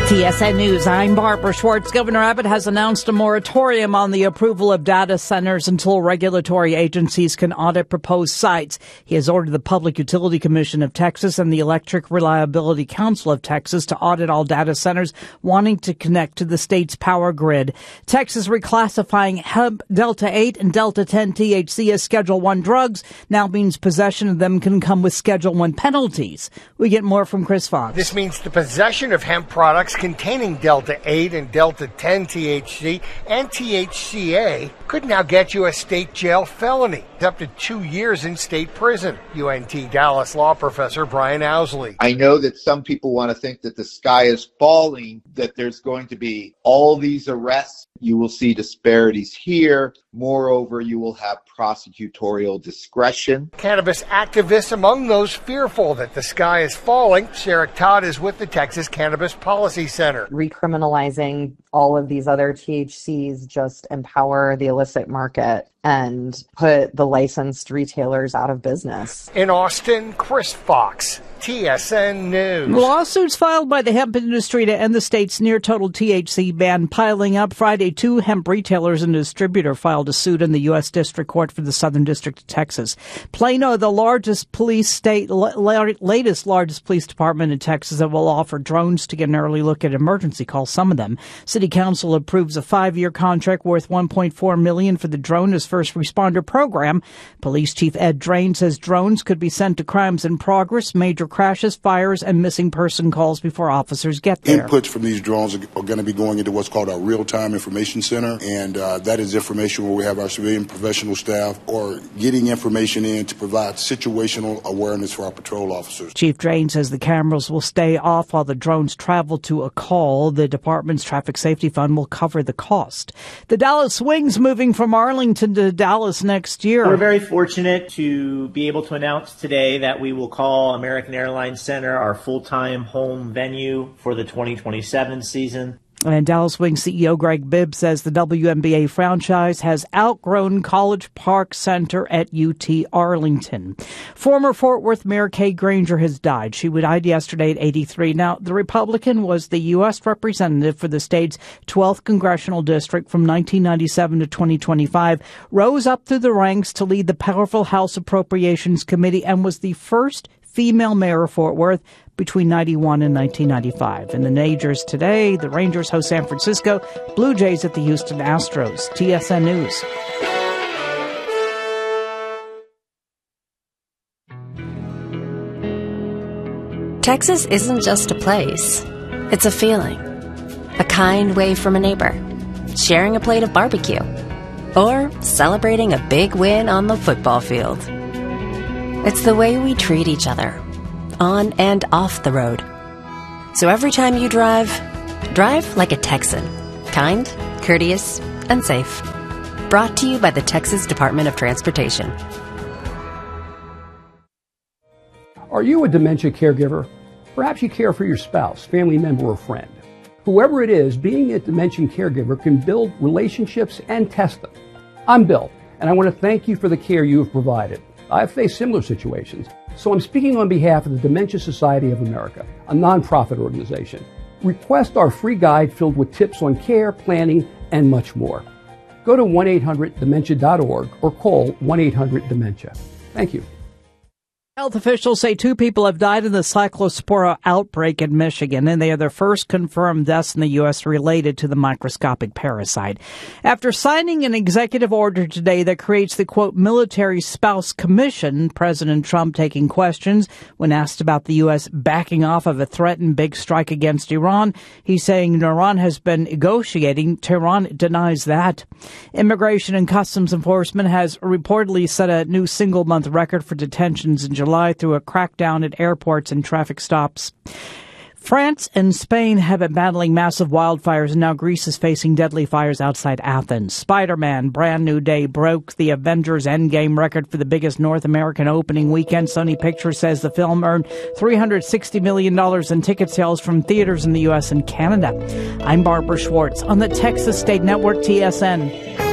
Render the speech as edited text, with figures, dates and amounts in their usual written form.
TSN News, I'm Barbara Schwartz. Governor Abbott has announced a moratorium on the approval of data centers until regulatory agencies can audit proposed sites. He has ordered the Public Utility Commission of Texas and the Electric Reliability Council of Texas to audit all data centers wanting to connect to the state's power grid. Texas reclassifying hemp Delta 8 and Delta 10 THC as Schedule 1 drugs now means possession of them can come with Schedule 1 penalties. We get more from Chris Fox. This means the possession of hemp products containing Delta 8 and Delta 10 THC and THCA could now get you a state jail felony, up to 2 years in state prison. UNT Dallas law professor Brian Owsley. I know that some people want to think that the sky is falling, that there's going to be all these arrests. You will see disparities here. Moreover, you will have prosecutorial discretion. Cannabis activists among those fearful that the sky is falling. Sarah Todd is with the Texas Cannabis Policy Center. Recriminalizing all of these other THCs just empower the illicit market and put the licensed retailers out of business. In Austin, Chris Fox, TSN News. Lawsuits filed by the hemp industry to end the state's near-total THC ban piling up. Friday, 2 hemp retailers and a distributor filed a suit in the U.S. District Court for the Southern District of Texas. Plano, the largest latest largest police department in Texas that will offer drones to get an early look at emergency calls, some of them. City Council approves a 5-year contract worth $1.4 million for the drone as first responder program. Police Chief Ed Drain says drones could be sent to crimes in progress, major crashes, fires, and missing person calls before officers get there. Inputs from these drones are going to be going into what's called our real-time information center, and that is information where we have our civilian professional staff or getting information in to provide situational awareness for our patrol officers. Chief Drain says the cameras will stay off while the drones travel to a call. The department's traffic safety fund will cover the cost. The Dallas Wings moving from Arlington to Dallas next year. We're very fortunate to be able to announce today that we will call American Airlines Center our full-time home venue for the 2027 season. And Dallas Wings CEO Greg Bibb says the WNBA franchise has outgrown College Park Center at UT Arlington. Former Fort Worth Mayor Kay Granger has died. She died yesterday at 83. Now, the Republican was the U.S. representative for the state's 12th congressional district from 1997 to 2025, rose up through the ranks to lead the powerful House Appropriations Committee, and was the first female mayor of Fort Worth between 91 and 1995. In the majors today, the Rangers host San Francisco, Blue Jays at the Houston Astros. TSN News. Texas isn't just a place. It's a feeling. A kind wave from a neighbor. Sharing a plate of barbecue. Or celebrating a big win on the football field. It's the way we treat each other, on and off the road. So every time you drive like a Texan. Kind, courteous, and safe. Brought to you by the Texas Department of Transportation. Are you a dementia caregiver? Perhaps you care for your spouse, family member, or friend. Whoever it is, being a dementia caregiver can build relationships and test them. I'm Bill, and I want to thank you for the care you have provided. I've faced similar situations, so I'm speaking on behalf of the Dementia Society of America, a nonprofit organization. Request our free guide filled with tips on care, planning, and much more. Go to 1-800-DEMENTIA.org or call 1-800-DEMENTIA. Thank you. Health officials say 2 people have died in the Cyclospora outbreak in Michigan, and they are the first confirmed deaths in the U.S. related to the microscopic parasite. After signing an executive order today that creates the, quote, Military Spouse Commission, President Trump taking questions when asked about the U.S. backing off of a threatened big strike against Iran. He's saying Iran has been negotiating. Tehran denies that. Immigration and Customs Enforcement has reportedly set a new single-month record for detentions in July through a crackdown at airports and traffic stops. France and Spain have been battling massive wildfires, and now Greece is facing deadly fires outside Athens. Spider-Man Brand New Day broke the Avengers Endgame record for the biggest North American opening weekend. Sony Pictures says the film earned $360 million in ticket sales from theaters in the U.S. and Canada. I'm Barbara Schwartz on the Texas State Network, TSN.